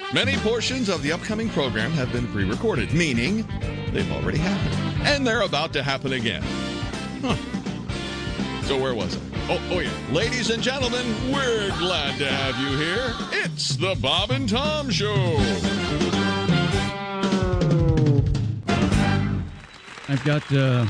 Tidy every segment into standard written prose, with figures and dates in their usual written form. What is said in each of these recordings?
Many portions of the upcoming program have been pre-recorded, meaning they've already happened. And they're about to happen again. Huh. So where was I? Oh yeah. Ladies and gentlemen, we're glad to have you here. It's the Bob and Tom Show. I've got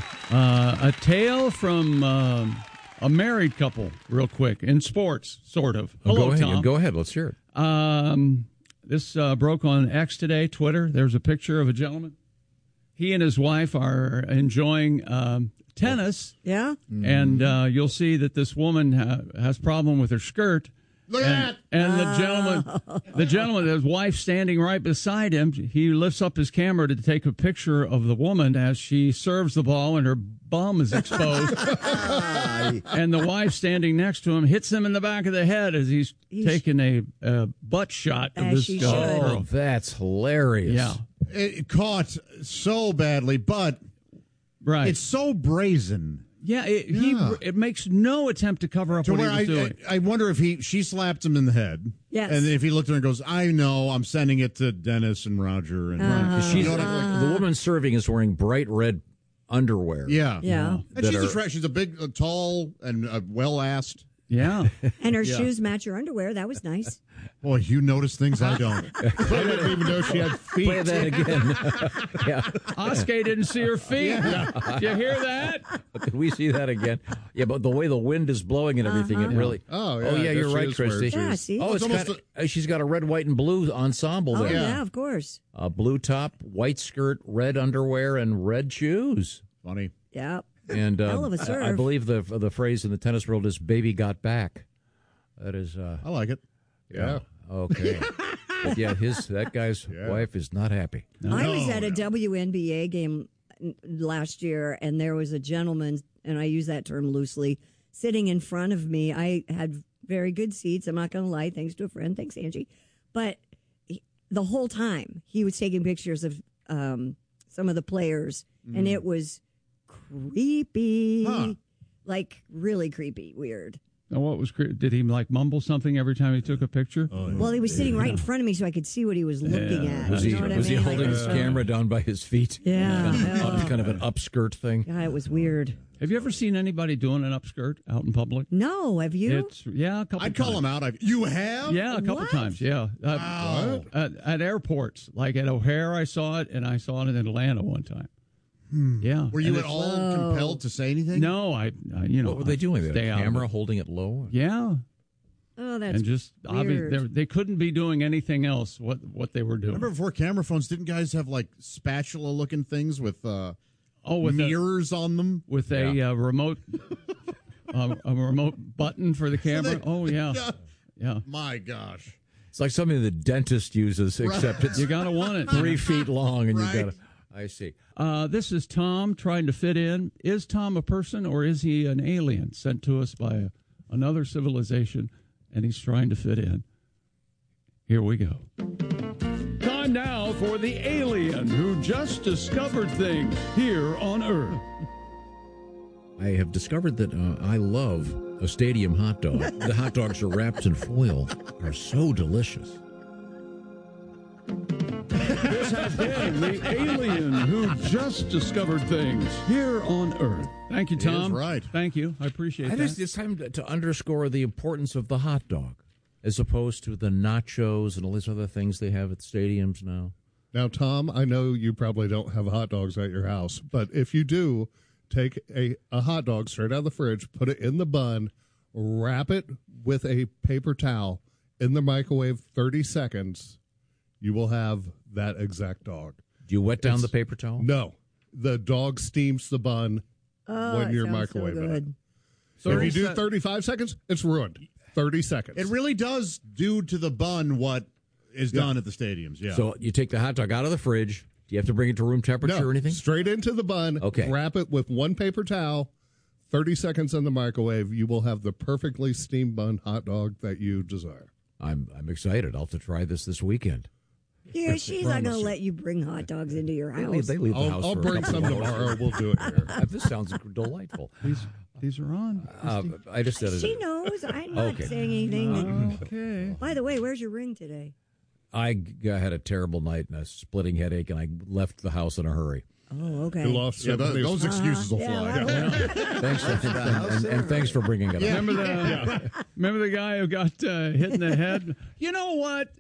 a tale from a married couple, real quick, in sports, sort of. Hello, Tom. Go ahead. Let's hear it. This broke on X today, Twitter. There's a picture of a gentleman. He and his wife are enjoying tennis. Yeah. And you'll see that this woman has problem with her skirt. Look at that. And the gentleman, his wife standing right beside him, he lifts up his camera to take a picture of the woman as she serves the ball and her bum is exposed. And the wife standing next to him hits him in the back of the head as he's taking a butt shot of this girl. Oh, that's hilarious. Yeah. It caught so badly, but it's so brazen. Yeah, it makes no attempt to cover up what he was doing. I wonder if she slapped him in the head. Yes. And if he looked at her and goes, I know, I'm sending it to Dennis and Roger. And the woman serving is wearing bright red underwear. Yeah. Yeah. And she's a big, tall, and well-assed. Yeah. And her shoes match her underwear. That was nice. Boy, you notice things I don't. I didn't even know she had feet. Play that again. Yeah. Oskay didn't see her feet. Yeah. Did you hear that? Could we see that again? Yeah, but the way the wind is blowing and everything, it really... Oh, yeah, you're right, Christy. Yeah, see? Oh, she's got a red, white, and blue ensemble there. Oh, yeah, of course. Blue top, white skirt, red underwear, and red shoes. Funny. Yep. And hell of a serve. I believe the phrase in the tennis world is "baby got back." That is. I like it. Yeah. Okay. But yeah, that guy's wife is not happy. I was at a WNBA game last year, and there was a gentleman, and I use that term loosely, sitting in front of me. I had very good seats. I'm not going to lie, thanks to a friend. Thanks, Angie. But the whole time he was taking pictures of some of the players, and it was creepy, like really creepy, weird. Now, what was did he mumble something every time he took a picture? Well, he was sitting right in front of me, so I could see what he was looking at. Was he holding his camera down by his feet? Yeah, kind of an upskirt thing. Yeah, it was weird. Have you ever seen anybody doing an upskirt out in public? No, have you? A couple. I'd call him out. You have? Yeah, a couple times. Yeah, at airports, like at O'Hare, I saw it, and I saw it in Atlanta one time. Yeah. Were you at all compelled to say anything? No, What were they doing? They had a camera holding it low? Yeah. Oh, that's and just weird. obviously they couldn't be doing anything else. What they were doing. Remember before camera phones, didn't guys have like spatula-looking things with with mirrors on them with a remote a remote button for the camera? Yeah. My gosh. It's like something the dentist uses, except it's you gotta want it 3 feet long, and you gotta. I see. This is Tom trying to fit in. Is Tom a person or is he an alien sent to us by another civilization, and he's trying to fit in? Here we go. Time now for the alien who just discovered things here on Earth. I have discovered that I love a stadium hot dog. The hot dogs are wrapped in foil. Are so delicious. This has been the alien who just discovered things here on Earth. Thank you, Tom. Right. Thank you. I appreciate that. It's time to underscore the importance of the hot dog, as opposed to the nachos and all these other things they have at stadiums now. Now, Tom, I know you probably don't have hot dogs at your house, but if you do, take a hot dog straight out of the fridge, put it in the bun, wrap it with a paper towel in the microwave 30 seconds. You will have that exact dog. Do you wet down the paper towel? No. The dog steams the bun when you're microwaving it. So if you do 35 seconds, it's ruined. 30 seconds. It really does do to the bun what is done at the stadiums. Yeah. So you take the hot dog out of the fridge. Do you have to bring it to room temperature or anything? Straight into the bun. Okay. Wrap it with one paper towel. 30 seconds in the microwave. You will have the perfectly steamed bun hot dog that you desire. I'm excited. I'll have to try this weekend. Yeah, she's not going to let you bring hot dogs into your house. They leave the house. I'll for bring some tomorrow. We'll do it here. This sounds delightful. These are on. I just said She knows. I'm not saying anything. Okay. By the way, where's your ring today? I had a terrible night and a splitting headache, and I left the house in a hurry. Oh, okay. You lost those excuses will fly. Thanks thanks for bringing it up. Remember the guy who got hit in the head? You know what?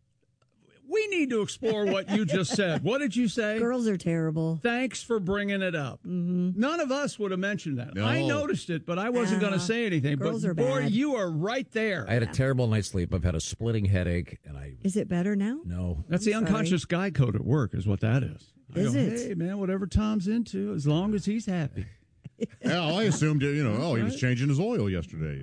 We need to explore what you just said. What did you say? Girls are terrible. Thanks for bringing it up. Mm-hmm. None of us would have mentioned that. No. I noticed it, but I wasn't going to say anything. Girls but are boy, bad. you are right there. I had a terrible night's sleep. I've had a splitting headache, and Is it better now? No. That's the unconscious guy code at work, is what that is. Is it? Hey, man, whatever Tom's into, as long as he's happy. Yeah, I assumed, he was changing his oil yesterday.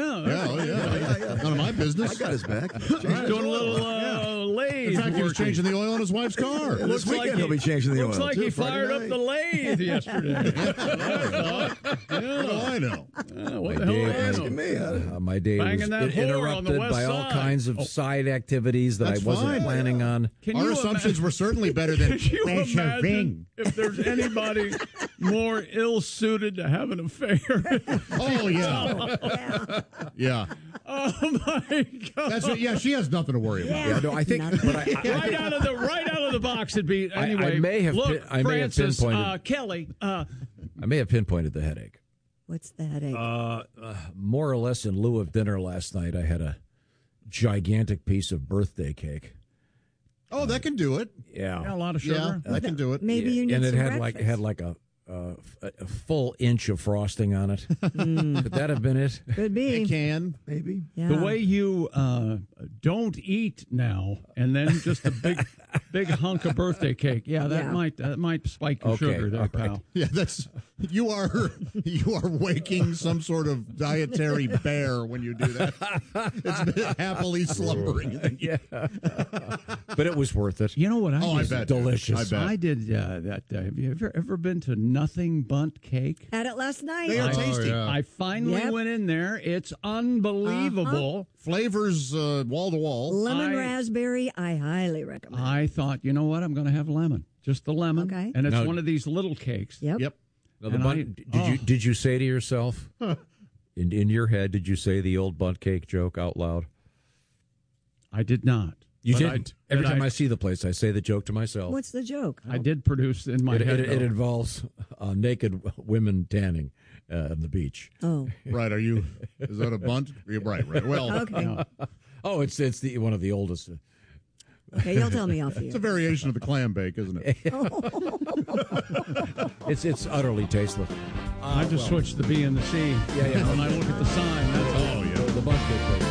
Yeah. None of my business. I got his back. He's doing a little lathe. In fact, he was changing the oil on his wife's car. This weekend he'll be changing the oil. Looks like he fired up the lathe yesterday. What do I know? What the hell are you asking me? My day was interrupted by all kinds of side activities that I wasn't planning on. Our assumptions were certainly better than Can you imagine if there's anybody more ill-suited to have an affair? Oh, yeah. Yeah. Oh, my God. She has nothing to worry about. Yeah, no, I think right out of the box ituld be anyway. I may have Francis, pinpointed Kelly. I may have pinpointed the headache. What's the headache? More or less in lieu of dinner last night, I had a gigantic piece of birthday cake. Oh, that can do it. Yeah, a lot of sugar. Yeah, that can do it. Maybe you need and it some had breakfast. like a full inch of frosting on it. Could that have been it? Could be. It can, maybe. Yeah. The way you don't eat now, and then just a big hunk of birthday cake. Yeah, that might spike your sugar there, pal. Yeah, you are waking some sort of dietary bear when you do that. It's happily slumbering. Yeah, but it was worth it. You know what? I bet. Delicious. I bet. did that. Have you ever been to Nothing Bundt Cake? Had it last night. They are tasty. yeah. I finally went in there. It's unbelievable. Flavors wall to wall. Lemon raspberry, I highly recommend. I thought, you know what? I'm going to have lemon. Just the lemon. Okay. And it's one of these little cakes. Yep. Now, did you say to yourself, in your head, did you say the old Bundt cake joke out loud? I did not. You But didn't. Every time I see the place, I say the joke to myself. What's the joke? I did produce in my head. It involves naked women tanning on the beach. Oh. Right, is that a bunt? Yeah, right. Well, Okay. Oh, it's one of the oldest. Okay, you'll tell me off here. it's a variation of the clam bake, isn't it? It's utterly tasteless. I just switched the B and the C. Yeah. When I look at the sign, that's all. Oh, yeah. The Bundt cake.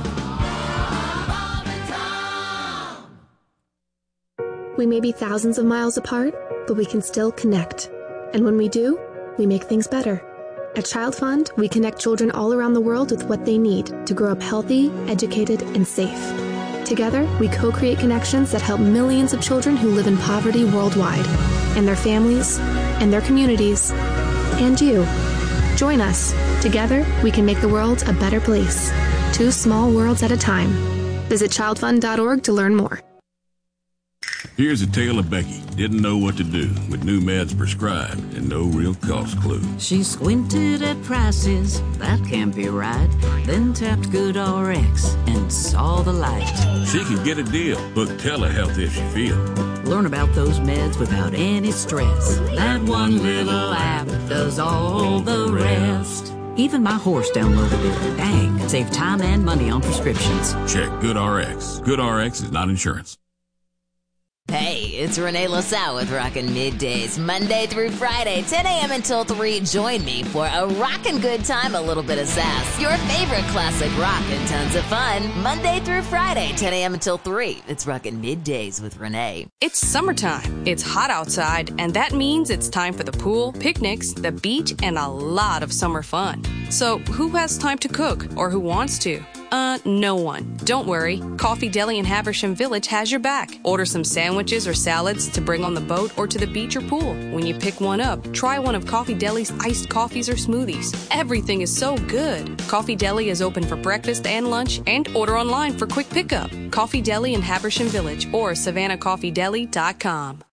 We may be thousands of miles apart, but we can still connect. And when we do, we make things better. At Child Fund, we connect children all around the world with what they need to grow up healthy, educated, and safe. Together, we co-create connections that help millions of children who live in poverty worldwide, and their families, and their communities, and you. Join us. Together, we can make the world a better place. 2 small worlds at a time. Visit childfund.org to learn more. Here's a tale of Becky. Didn't know what to do with new meds prescribed and no real cost clue. She squinted at prices, that can't be right. Then tapped GoodRx and saw the light. She can get a deal. Book telehealth if she feels. Learn about those meds without any stress. That one little app does all the rest. Even my horse downloaded it. Dang, save time and money on prescriptions. Check GoodRx. GoodRx is not insurance. Hey, it's Renee LaSalle with Rockin' Middays, Monday through Friday, 10 a.m. until 3. Join me for a rockin' good time, a little bit of sass, your favorite classic rock, and tons of fun. Monday through Friday, 10 a.m. until 3. It's Rockin' Middays with Renee. It's summertime. It's hot outside, and that means it's time for the pool, picnics, the beach, and a lot of summer fun. So who has time to cook, or who wants to? No one. Don't worry. Coffee Deli in Haversham Village has your back. Order some sandwiches or salads to bring on the boat or to the beach or pool. When you pick one up, try one of Coffee Deli's iced coffees or smoothies. Everything is so good. Coffee Deli is open for breakfast and lunch, and order online for quick pickup. Coffee Deli in Haversham Village or SavannahCoffeeDeli.com.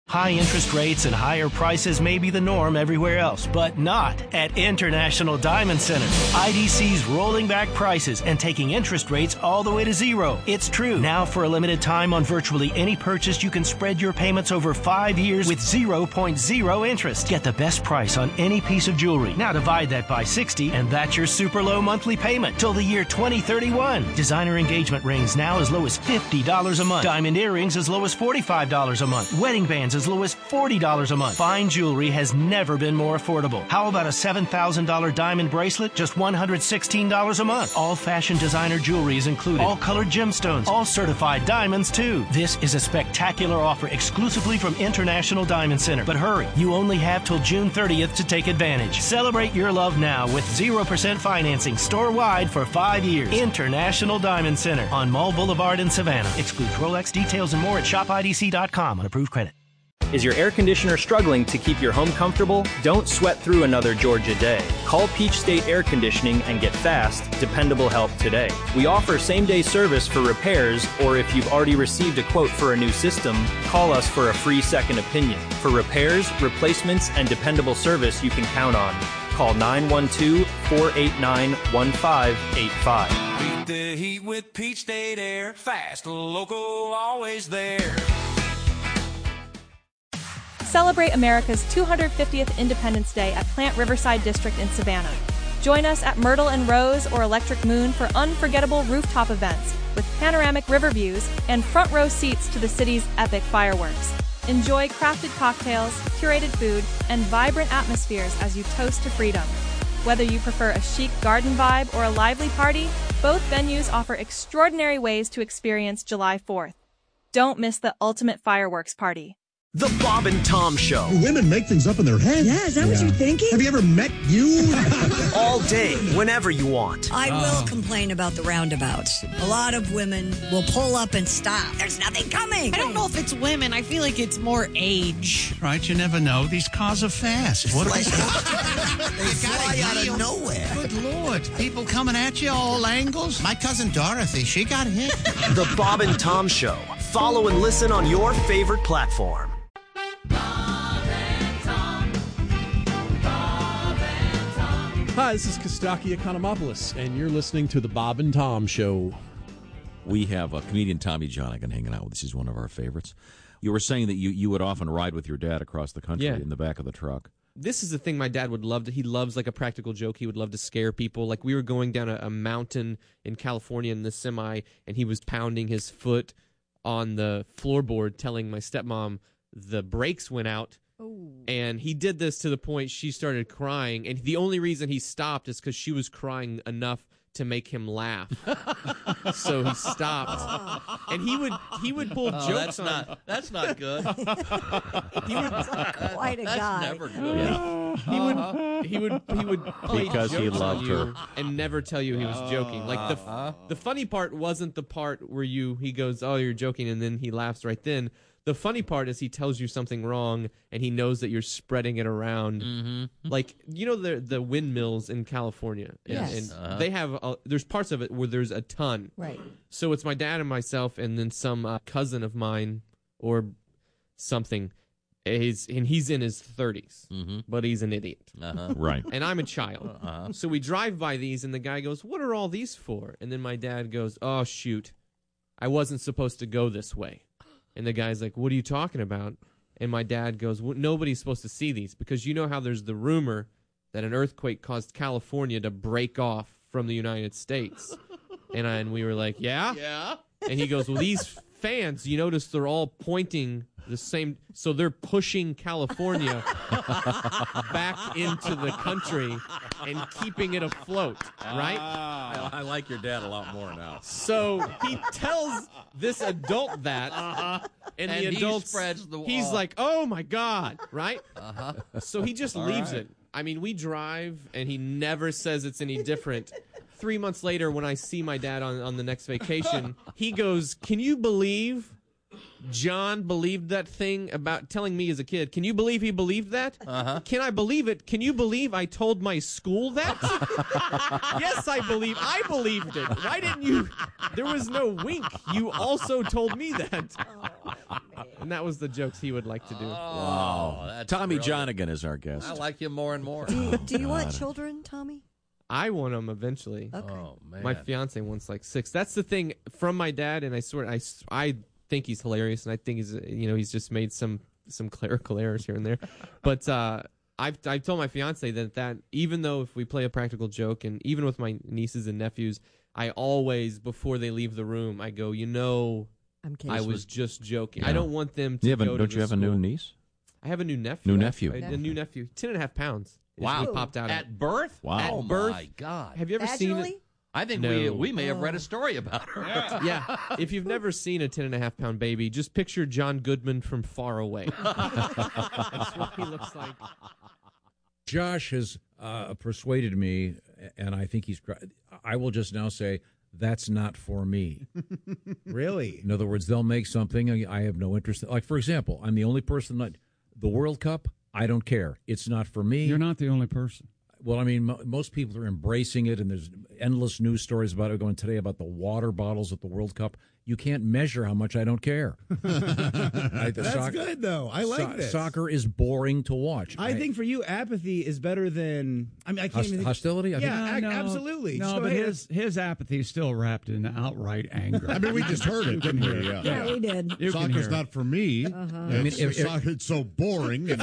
High interest rates and higher prices may be the norm everywhere else, but not at International Diamond Center. IDC's rolling back prices and taking interest rates all the way to zero. It's true. Now for a limited time on virtually any purchase, you can spread your payments over 5 years with 0.0 interest. Get the best price on any piece of jewelry. Now divide that by 60 and that's your super low monthly payment till the year 2031. Designer engagement rings now as low as $50 a month. Diamond earrings as low as $45 a month. Wedding bands as low as $40 a month. Fine jewelry has never been more affordable. How about a $7,000 diamond bracelet? Just $116 a month. All fashion designer jewelry is included. All colored gemstones. All certified diamonds, too. This is a spectacular offer exclusively from International Diamond Center. But hurry, you only have till June 30th to take advantage. Celebrate your love now with 0% financing store-wide for 5 years. International Diamond Center on Mall Boulevard in Savannah. Excludes Rolex. Details and more at shopidc.com on approved credit. Is your air conditioner struggling to keep your home comfortable? Don't sweat through another Georgia day. Call Peach State Air Conditioning and get fast, dependable help today. We offer same-day service for repairs, or if you've already received a quote for a new system, call us for a free second opinion. For repairs, replacements, and dependable service you can count on. Call 912-489-1585. Beat the heat with Peach State Air. Fast, local, always there. Celebrate America's 250th Independence Day at Plant Riverside District in Savannah. Join us at Myrtle and Rose or Electric Moon for unforgettable rooftop events with panoramic river views and front row seats to the city's epic fireworks. Enjoy crafted cocktails, curated food, and vibrant atmospheres as you toast to freedom. Whether you prefer a chic garden vibe or a lively party, both venues offer extraordinary ways to experience July 4th. Don't miss the ultimate fireworks party. The Bob and Tom Show. Women make things up in their heads. Yeah, is that what you're thinking? Have you ever met you? All day, whenever you want. I will complain about the roundabouts. A lot of women will pull up and stop. There's nothing coming. I don't know if it's women. I feel like it's more age. Right, you never know. These cars are fast. What They fly out of nowhere. Good Lord. People coming at you all angles. My cousin Dorothy, she got hit. The Bob and Tom Show. Follow and listen on your favorite platform. Hi, this is Kostaki Economopoulos, and you're listening to the Bob and Tom Show. We have comedian Tommy Johnigan hanging out with us. He's one of our favorites. You were saying that you would often ride with your dad across the country in the back of the truck. This is the thing my dad would love. He loves like a practical joke. He would love to scare people. Like we were going down a mountain in California in the semi, and he was pounding his foot on the floorboard, telling my stepmom the brakes went out. And he did this to the point she started crying, and the only reason he stopped is because she was crying enough to make him laugh. So he stopped, and he would pull jokes on. That's not good. Quite a guy. Never good. Yeah. He would play because jokes he loved on you her and never tell you he was joking. Like the funny part wasn't the part where he goes, "Oh, you're joking," and then he laughs right then. The funny part is he tells you something wrong, and he knows that you're spreading it around. Mm-hmm. Like, you know, the windmills in California. Yes. And they have, there's parts of it where there's a ton. Right. So it's my dad and myself and then some cousin of mine or something. He's in his 30s, but he's an idiot. Right. And I'm a child. So we drive by these, and the guy goes, "What are all these for?" And then my dad goes, "Oh, shoot. I wasn't supposed to go this way." And the guy's like, "What are you talking about?" And my dad goes, "Well, nobody's supposed to see these because you know how there's the rumor that an earthquake caused California to break off from the United States." And we were like, "Yeah?" Yeah. And he goes, "Well, these fans, you notice they're all pointing the same, so they're pushing California back into the country and keeping it afloat, right?" I like your dad a lot more now. So he tells this adult that, and the adult spreads the wall. He's like, "Oh my God," right? So he just leaves it. I mean, we drive, and he never says it's any different. 3 months later, when I see my dad on the next vacation, he goes, "Can you believe John believed that thing about telling me as a kid? Can you believe he believed that? Can I believe it? Can you believe I told my school that?" Yes, I believed it. Why didn't you? There was no wink. You also told me that. And that was the jokes he would like to do. Wow. that's Tommy brilliant. Johnigan is our guest. I like you more and more. Do you want children, Tommy? I want them eventually. Okay. Oh, man. My fiance wants like 6. That's the thing from my dad, and I think he's hilarious, and I think he's just made some clerical errors here and there. But I've told my fiance that even though if we play a practical joke, and even with my nieces and nephews, I always, before they leave the room, I go, I was just joking. Yeah. I don't want them to go to Don't you have a new niece? I have a new nephew. New nephew. A new nephew. 10.5 pounds. Wow. He popped out at birth? Wow. Oh, birth. my God. Have you ever seen it? I think No. we may have read a story about her. Yeah. If you've never seen a 10.5-pound baby, just picture John Goodman from far away. That's what he looks like. Josh has persuaded me, and I think I will just now say, that's not for me. Really? In other words, they'll make something I have no interest in. Like, for example, I'm the only person the World Cup, I don't care. It's not for me. You're not the only person. Well, I mean, most people are embracing it, and there's endless news stories about it going today about the water bottles at the World Cup. You can't measure how much I don't care. That's good, though. I like this. Soccer is boring to watch. I think for you, apathy is better than... I mean, I can't even... Hostility? Absolutely. No, Just but go ahead. his apathy is still wrapped in outright anger. I mean, we just heard it, didn't we? Yeah, we did. Soccer's not for me. I mean, it's so boring. If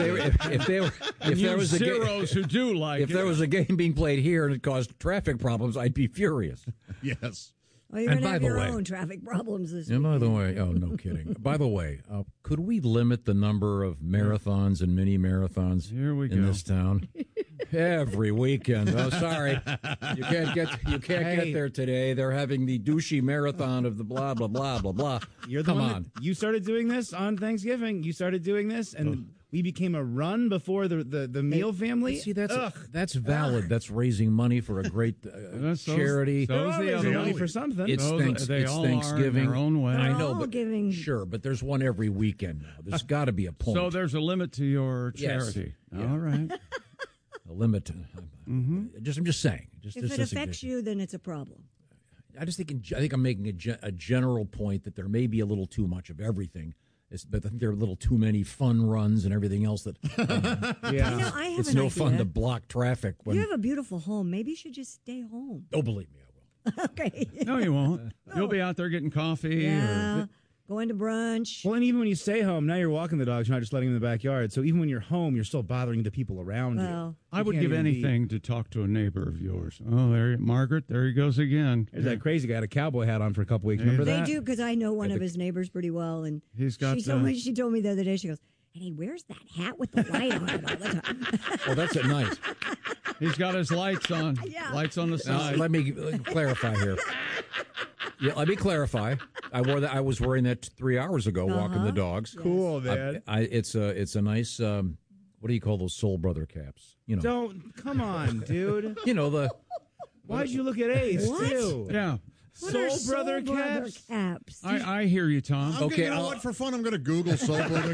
there was a zeros who do like if there was a game being played here and it caused traffic problems, I'd be furious. Yes. Well, you're going to have your own traffic problems this week. And by the way, oh, no kidding. By the way, could we limit the number of marathons and mini marathons in this town? Every weekend. Oh, sorry. You can't get there today. They're having the douchey marathon of the blah, blah, blah, blah, blah. You're the one that, you started doing this on Thanksgiving. You started doing this, and we became a run before the meal family. See, that's valid. That's raising money for a great charity. So's the other money for something. It's Thanksgiving. In their own way. I know, but giving. Sure, but there's one every weekend now. There's got to be a point. So there's a limit to your charity. Yes. Yeah. All right. A limit. I'm just saying. If it affects you, then it's a problem. I think I'm making a general point that there may be a little too much of everything. But I think there are a little too many fun runs and everything else that. Yeah, I have it's an no idea. fun to block traffic. You have a beautiful home. Maybe you should just stay home. Oh, believe me, I will. Okay. No, you won't. You'll be out there getting coffee. Yeah. Going to brunch. Well, and even when you stay home, now you're walking the dogs, you're not just letting them in the backyard. So even when you're home, you're still bothering the people around you. I would give anything to talk to a neighbor of yours. Oh, Margaret, there he goes again. There's that crazy guy had a cowboy hat on for a couple weeks. Remember that? They do, because I know one of his neighbors pretty well. And he's got she told me the other day, she goes, and he wears that hat with the light on it all the time. Oh, that's at night. He's got his lights on. Yeah. Lights on the side. Let me clarify here. Yeah, let me clarify. I was wearing that 3 hours ago, walking the dogs. Cool, man. It's a nice. What do you call those Soul Brother caps? You know. Don't come on, dude. You know the. Why'd you look at Ace too? Yeah. Soul Brother caps. I hear you, Tom. You know what? For fun, I'm going to Google Soul Brother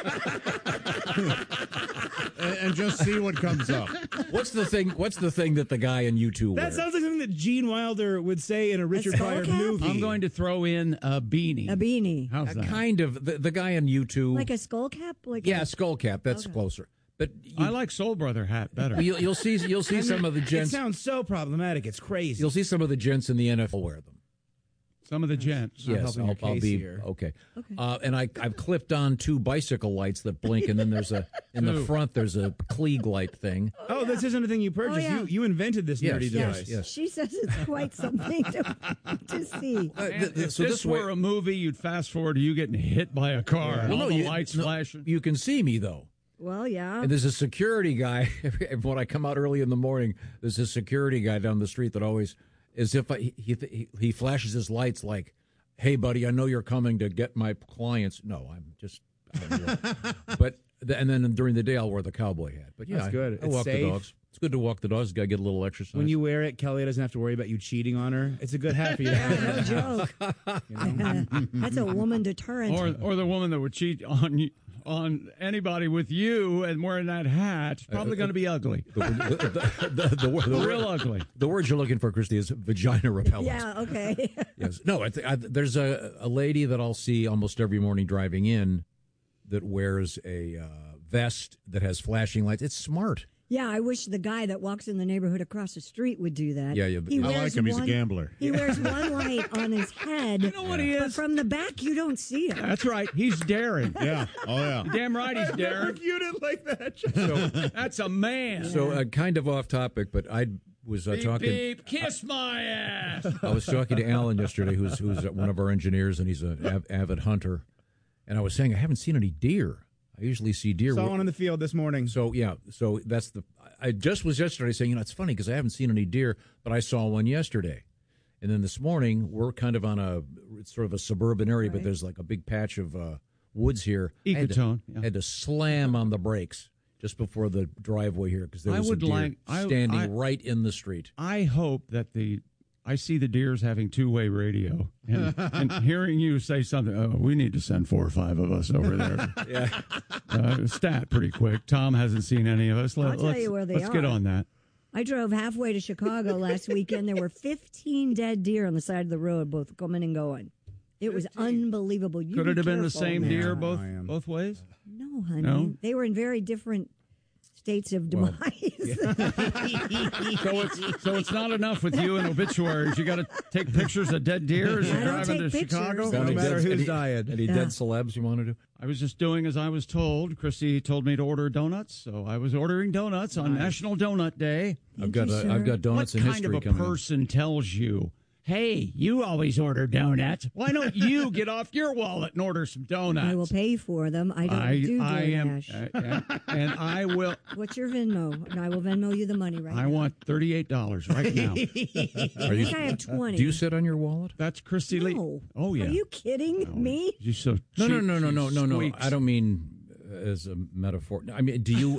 cap and just see what comes up. What's the thing that the guy in U2 That wears? sounds like something that Gene Wilder would say in a Richard Pryor movie. I'm going to throw in a beanie. A beanie. How's that? Kind of the guy in U2. Like a skull cap? Skull cap. That's closer. But I like Soul Brother hat better. You'll see some of the gents. It sounds so problematic. It's crazy. You'll see some of the gents in the NFL wear them. Some of the gents. Yes, I'll be here. okay. And I've clipped on 2 bicycle lights that blink, and then there's the front there's a Klieg light thing. Oh, this isn't a thing you purchased. Oh, yeah. You invented this nerdy device. Yes. She says it's quite something to see. If this were a movie, you'd fast forward to you getting hit by a car. And all the lights flashing. You can see me though. Well, yeah. And there's a security guy. When I come out early in the morning, there's a security guy down the street that always, as if he flashes his lights like, "Hey, buddy, I know you're coming to get my clients." No, I'm just. But and then during the day, I'll wear the cowboy hat. But yeah, that's good. I It's walk safe. the dogs. It's good to walk the dogs. Got to get a little exercise. When you wear it, Kelly doesn't have to worry about you cheating on her. It's a good hat for you. No joke. That's a woman deterrent. Or the woman that would cheat on anybody with you and wearing that hat is probably going to be ugly. The real ugly. The word you're looking for, Christy, is vagina repellent. Yeah, okay. Yes. No, there's a lady that I'll see almost every morning driving in that wears a vest that has flashing lights. It's smart. Yeah, I wish the guy that walks in the neighborhood across the street would do that. Yeah. I like him. He's a gambler. He wears one light on his head. You know what he is? But from the back, you don't see him. That's right. He's daring. Yeah. Oh, yeah. Damn right he's daring. Viewed it like that. So That's a man. So kind of off topic, but I was talking. Beep, kiss my ass. I was talking to Alan yesterday, who's one of our engineers, and he's an avid hunter. And I was saying I haven't seen any deer. I usually see deer. Saw one in the field this morning. So that's the. I just was yesterday saying, it's funny because I haven't seen any deer, but I saw one yesterday. And then this morning we're kind of on it's sort of a suburban area, but there's like a big patch of woods here. Ecotone. I had to slam on the brakes just before the driveway here because there was a deer standing right in the street. I hope that I see the deers having two-way radio, and hearing you say something. Oh, we need to send 4 or 5 of us over there. Yeah, stat pretty quick. Tom hasn't seen any of us. I'll tell you where they are. Let's get on that. I drove halfway to Chicago last weekend. There were 15 dead deer on the side of the road, both coming and going. It was unbelievable. Could it have been the same deer both ways? No, honey. No? They were in very different states of demise. So it's not enough with you and obituaries. You got to take pictures of dead deer as you're driving to Chicago. No matter who's dying. Any dead celebs you want to do? I was just doing as I was told. Christy told me to order donuts, so I was ordering donuts on National Donut Day. I've got donuts in history. What kind of a person tells you, hey, you always order donuts. Why don't you get off your wallet and order some donuts? I will pay for them. I don't do DoorDash. And I will. What's your Venmo? And I will Venmo you the money right now. I want $38 right now. I think I have 20. Do you sit on your wallet? That's Christy Lee. No. Oh, yeah. Are you kidding me? You're so No. cheap. I don't mean as a metaphor. I mean, do you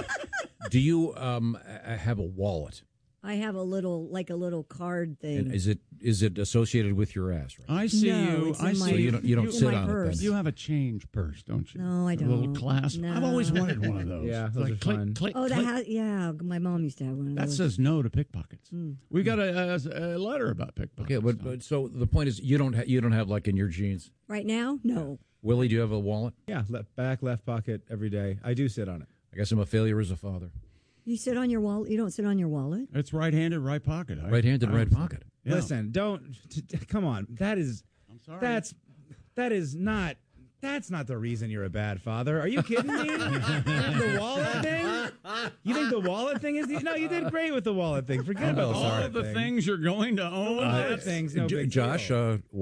have a wallet? I have a little card thing. And is it associated with your ass? Right? I see you. I see you don't sit on purse. it. Then. You have a change purse, don't you? No, I don't. A little clasp. No. I've always wanted one of those. Yeah, those like are click, fun. click, Oh, click. my mom used to have one of That those. says no to pickpockets. Mm. We got a letter about pickpockets. Okay, but so the point is, you don't have like in your jeans. Right now, no. Willie, do you have a wallet? Yeah, left pocket every day. I do sit on it. I guess I'm a failure as a father. You sit on your wallet. You don't sit on your wallet. It's right-handed, right pocket. Right-handed, right pocket. Yeah. Listen, come on. That is. I'm sorry. That's not the reason you're a bad father. Are you kidding me? The wallet thing? You think the wallet thing is? No, you did great with the wallet thing. Forget about all of the things you're going to own. All the things. No big Josh, deal.